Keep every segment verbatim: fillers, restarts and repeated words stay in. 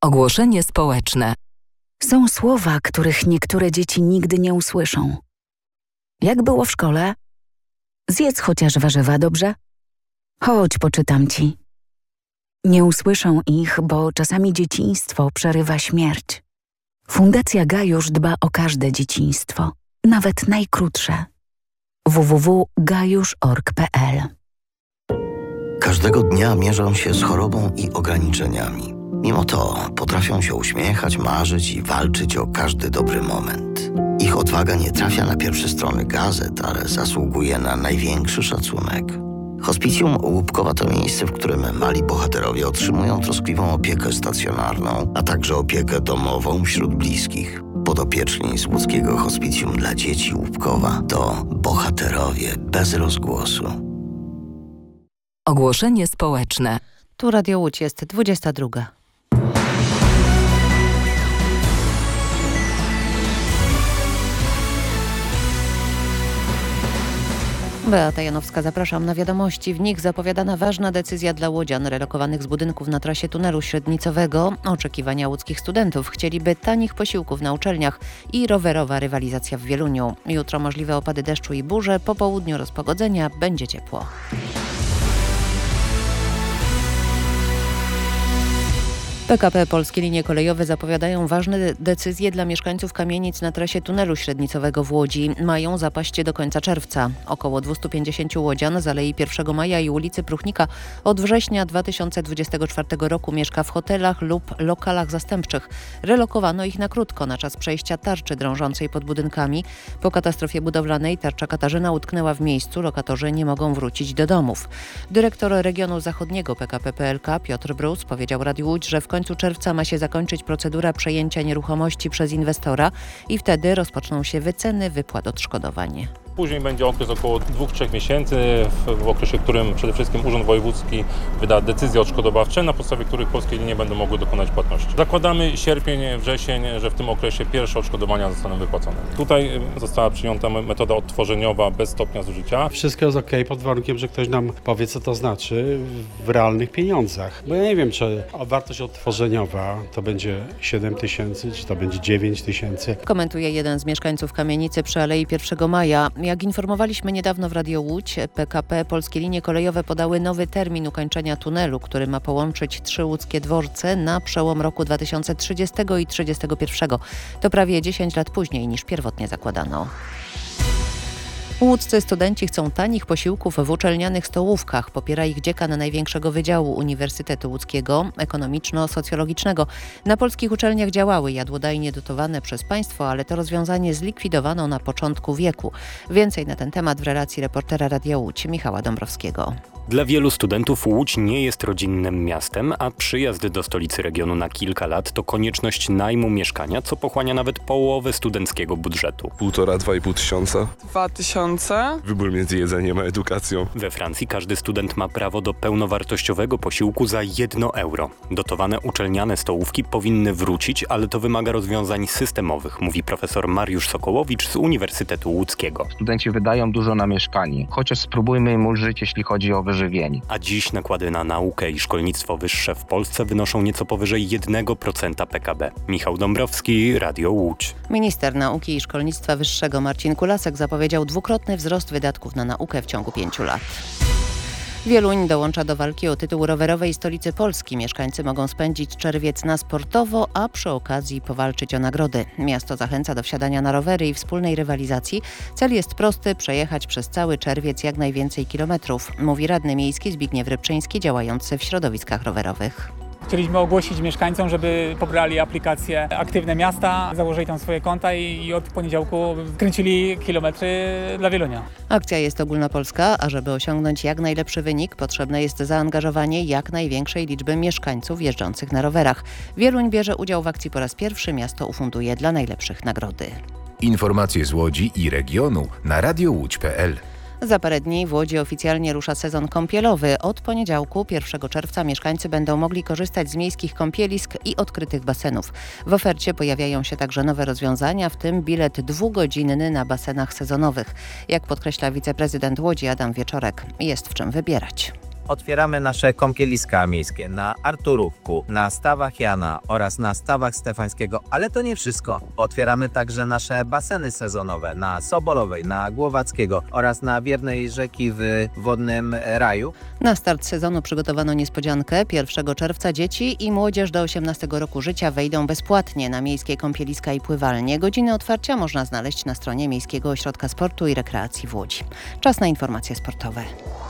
Ogłoszenie społeczne. Są słowa, których niektóre dzieci nigdy nie usłyszą. Jak było w szkole? Zjedz chociaż warzywa, dobrze? Chodź, poczytam ci. Nie usłyszą ich, bo czasami dzieciństwo przerywa śmierć. Fundacja Gajusz dba o każde dzieciństwo, nawet najkrótsze. w w w kropka gajusz kropka org kropka p l. Każdego dnia mierzą się z chorobą i ograniczeniami. Mimo to potrafią się uśmiechać, marzyć i walczyć o każdy dobry moment. Ich odwaga nie trafia na pierwsze strony gazet, ale zasługuje na największy szacunek. Hospicjum Łupkowa to miejsce, w którym mali bohaterowie otrzymują troskliwą opiekę stacjonarną, a także opiekę domową wśród bliskich. Podopieczni z łódzkiego Hospicjum dla Dzieci Łupkowa to bohaterowie bez rozgłosu. Ogłoszenie społeczne. Tu Radio Łódź, jest dwudziesta druga. Beata Janowska, zapraszam na wiadomości. W nich zapowiadana ważna decyzja dla łodzian relokowanych z budynków na trasie tunelu średnicowego. Oczekiwania łódzkich studentów chcieliby tanich posiłków na uczelniach i rowerowa rywalizacja w Wieluniu. Jutro możliwe opady deszczu i burze, po południu rozpogodzenia, będzie ciepło. P K P Polskie Linie Kolejowe zapowiadają ważne decyzje dla mieszkańców kamienic na trasie tunelu średnicowego w Łodzi. Mają zapaść do końca czerwca. Około dwieście pięćdziesiąt łodzian z Alei pierwszego Maja i ulicy Pruchnika od września dwa tysiące dwudziestego czwartego roku mieszka w hotelach lub lokalach zastępczych. Relokowano ich na krótko, na czas przejścia tarczy drążącej pod budynkami. Po katastrofie budowlanej tarcza Katarzyna utknęła w miejscu. Lokatorzy nie mogą wrócić do domów. Dyrektor regionu zachodniego P K P P L K Piotr Brus powiedział Radiu Łódź, że w końcu W końcu czerwca ma się zakończyć procedura przejęcia nieruchomości przez inwestora i wtedy rozpoczną się wyceny wypłat odszkodowań. Później będzie okres około dwóch do trzech miesięcy, w, w okresie, w którym przede wszystkim Urząd Wojewódzki wyda decyzje odszkodowawcze, na podstawie których polskie linie będą mogły dokonać płatności. Zakładamy sierpień, wrzesień, że w tym okresie pierwsze odszkodowania zostaną wypłacone. Tutaj została przyjęta metoda odtworzeniowa bez stopnia zużycia. Wszystko jest ok, pod warunkiem, że ktoś nam powie, co to znaczy w realnych pieniądzach. Bo ja nie wiem, czy wartość odtworzeniowa to będzie siedem tysięcy, czy to będzie dziewięć tysięcy. Komentuje jeden z mieszkańców kamienicy przy Alei pierwszego Maja. Jak informowaliśmy niedawno w Radio Łódź, P K P Polskie Linie Kolejowe podały nowy termin ukończenia tunelu, który ma połączyć trzy łódzkie dworce na przełom roku dwa tysiące trzydziestego i trzydziestego pierwszego. To prawie dziesięć lat później niż pierwotnie zakładano. Łódzcy studenci chcą tanich posiłków w uczelnianych stołówkach. Popiera ich dziekan największego wydziału Uniwersytetu Łódzkiego, ekonomiczno-socjologicznego. Na polskich uczelniach działały jadłodajnie dotowane przez państwo, ale to rozwiązanie zlikwidowano na początku wieku. Więcej na ten temat w relacji reportera Radia Łódź Michała Dąbrowskiego. Dla wielu studentów Łódź nie jest rodzinnym miastem, a przyjazd do stolicy regionu na kilka lat to konieczność najmu mieszkania, co pochłania nawet połowę studenckiego budżetu. Półtora, dwa i pół tysiąca. Dwa tysiące. Wybór między jedzeniem a edukacją. We Francji każdy student ma prawo do pełnowartościowego posiłku za jedno euro. Dotowane uczelniane stołówki powinny wrócić, ale to wymaga rozwiązań systemowych, mówi profesor Mariusz Sokołowicz z Uniwersytetu Łódzkiego. Studenci wydają dużo na mieszkanie, chociaż spróbujmy im ulżyć, jeśli chodzi o wyżywienie. A dziś nakłady na naukę i szkolnictwo wyższe w Polsce wynoszą nieco powyżej jeden procent P K B. Michał Dąbrowski, Radio Łódź. Minister Nauki i Szkolnictwa Wyższego Marcin Kulasek zapowiedział dwukrotny wzrost wydatków na naukę w ciągu pięciu lat. Wieluń dołącza do walki o tytuł rowerowej stolicy Polski. Mieszkańcy mogą spędzić czerwiec na sportowo, a przy okazji powalczyć o nagrody. Miasto zachęca do wsiadania na rowery i wspólnej rywalizacji. Cel jest prosty: przejechać przez cały czerwiec jak najwięcej kilometrów, mówi radny miejski Zbigniew Rybczyński, działający w środowiskach rowerowych. Chcieliśmy ogłosić mieszkańcom, żeby pobrali aplikację Aktywne Miasta, założyli tam swoje konta i, i od poniedziałku kręcili kilometry dla Wielunia. Akcja jest ogólnopolska, a żeby osiągnąć jak najlepszy wynik, potrzebne jest zaangażowanie jak największej liczby mieszkańców jeżdżących na rowerach. Wieluń bierze udział w akcji po raz pierwszy, miasto ufunduje dla najlepszych nagrody. Informacje z Łodzi i regionu na radio łódź kropka p l. Za parę dni w Łodzi oficjalnie rusza sezon kąpielowy. Od poniedziałku, pierwszego czerwca, mieszkańcy będą mogli korzystać z miejskich kąpielisk i odkrytych basenów. W ofercie pojawiają się także nowe rozwiązania, w tym bilet dwugodzinny na basenach sezonowych. Jak podkreśla wiceprezydent Łodzi Adam Wieczorek, jest w czym wybierać. otwieramy nasze kąpieliska miejskie na Arturówku, na Stawach Jana oraz na Stawach Stefańskiego, ale to nie wszystko. Otwieramy także nasze baseny sezonowe na Sobolowej, na Głowackiego oraz na Wiernej Rzeki w Wodnym Raju. Na start sezonu przygotowano niespodziankę. pierwszego czerwca dzieci i młodzież do osiemnastego roku życia wejdą bezpłatnie na miejskie kąpieliska i pływalnie. Godziny otwarcia można znaleźć na stronie Miejskiego Ośrodka Sportu i Rekreacji w Łodzi. Czas na informacje sportowe.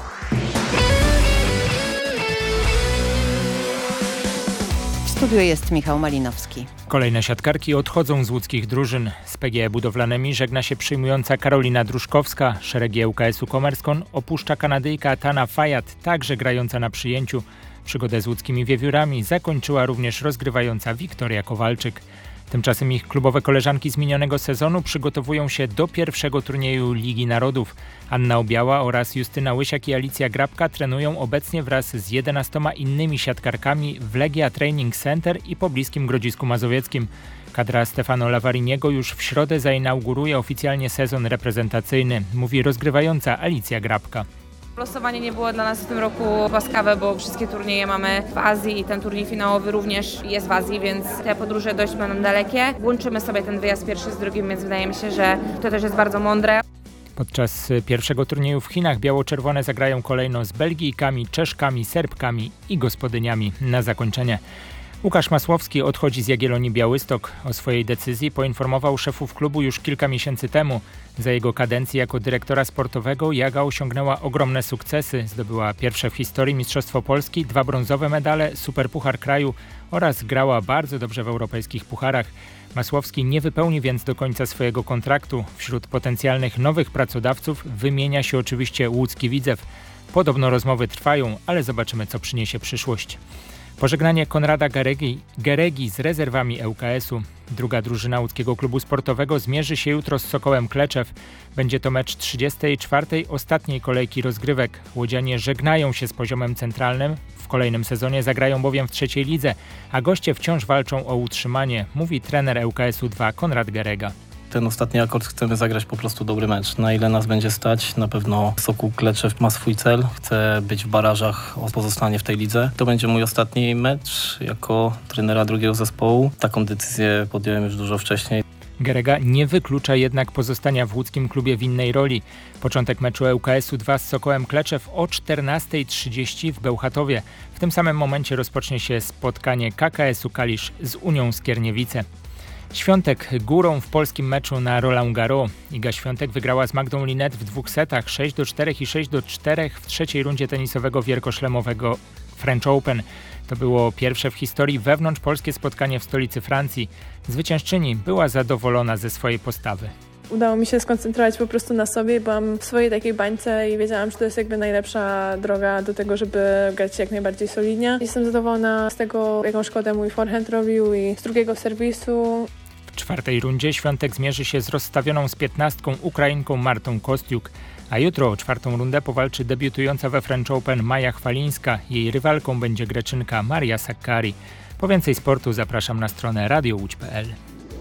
W studiu jest Michał Malinowski. Kolejne siatkarki odchodzą z łódzkich drużyn. Z P G E Budowlanymi żegna się przyjmująca Karolina Druszkowska. Szeregi L K S-u Komerskon opuszcza Kanadyjka Tana Fayad, także grająca na przyjęciu. Przygodę z łódzkimi wiewiórami zakończyła również rozgrywająca Wiktoria Kowalczyk. Tymczasem ich klubowe koleżanki z minionego sezonu przygotowują się do pierwszego turnieju Ligi Narodów. Anna Obiała oraz Justyna Łysiak i Alicja Grabka trenują obecnie wraz z jedenastoma innymi siatkarkami w Legia Training Center i pobliskim Grodzisku Mazowieckim. Kadra Stefano Lavariniego już w środę zainauguruje oficjalnie sezon reprezentacyjny, mówi rozgrywająca Alicja Grabka. Losowanie nie było dla nas w tym roku łaskawe, bo wszystkie turnieje mamy w Azji i ten turniej finałowy również jest w Azji, więc te podróże dość będą dalekie. Łączymy sobie ten wyjazd pierwszy z drugim, więc wydaje mi się, że to też jest bardzo mądre. Podczas pierwszego turnieju w Chinach biało-czerwone zagrają kolejno z Belgijkami, Czeszkami, Serbkami i gospodyniami. Na zakończenie Łukasz Masłowski odchodzi z Jagiellonii Białystok. O swojej decyzji poinformował szefów klubu już kilka miesięcy temu. Za jego kadencji jako dyrektora sportowego Jaga osiągnęła ogromne sukcesy. Zdobyła pierwsze w historii Mistrzostwo Polski, dwa brązowe medale, Superpuchar Kraju oraz grała bardzo dobrze w europejskich pucharach. Masłowski nie wypełni więc do końca swojego kontraktu. Wśród potencjalnych nowych pracodawców wymienia się oczywiście łódzki Widzew. Podobno rozmowy trwają, ale zobaczymy, co przyniesie przyszłość. Pożegnanie Konrada Geregi, Geregi z rezerwami L K S-u. Druga drużyna łódzkiego klubu sportowego zmierzy się jutro z Sokołem Kleczew. Będzie to mecz trzydziestej czwartej ostatniej kolejki rozgrywek. Łodzianie żegnają się z poziomem centralnym. W kolejnym sezonie zagrają bowiem w trzeciej lidze, a goście wciąż walczą o utrzymanie, mówi trener L K S-u dwa Konrad Gerega. Ten ostatni akord chcemy zagrać po prostu dobry mecz. Na ile nas będzie stać, na pewno Sokół Kleczew ma swój cel. Chce być w barażach o pozostanie w tej lidze. To będzie mój ostatni mecz jako trenera drugiego zespołu. Taką decyzję podjąłem już dużo wcześniej. Gerega nie wyklucza jednak pozostania w łódzkim klubie w innej roli. Początek meczu L K S-u dwa z Sokołem Kleczew o czternasta trzydzieści w Bełchatowie. W tym samym momencie rozpocznie się spotkanie K K S-u Kalisz z Unią Skierniewice. Świątek górą w polskim meczu na Roland Garros. Iga Świątek wygrała z Magdą Linette w dwóch setach sześć do czterech i sześć do czterech w trzeciej rundzie tenisowego wielkoszlemowego French Open. To było pierwsze w historii wewnątrzpolskie spotkanie w stolicy Francji. Zwyciężczyni była zadowolona ze swojej postawy. Udało mi się skoncentrować po prostu na sobie, byłam w swojej takiej bańce i wiedziałam, że to jest jakby najlepsza droga do tego, żeby grać jak najbardziej solidnie. Jestem zadowolona z tego, jaką szkodę mój forehand robił i z drugiego serwisu. W czwartej rundzie Świątek zmierzy się z rozstawioną z piętnastką Ukrainką Martą Kostiuk, a jutro o czwartą rundę powalczy debiutująca we French Open Maja Chwalińska. Jej rywalką będzie Greczynka Maria Sakkari. Po więcej sportu zapraszam na stronę radio łódź kropka p l.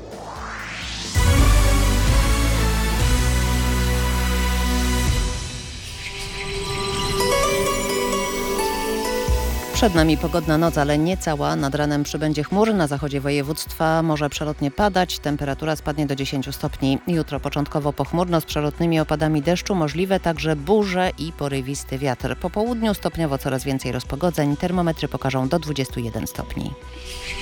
Przed nami pogodna noc, ale nie cała. Nad ranem przybędzie chmur. Na zachodzie województwa może przelotnie padać. Temperatura spadnie do dziesięciu stopni. Jutro początkowo pochmurno z przelotnymi opadami deszczu. Możliwe także burze i porywisty wiatr. Po południu stopniowo coraz więcej rozpogodzeń. Termometry pokażą do dwudziestu jeden stopni.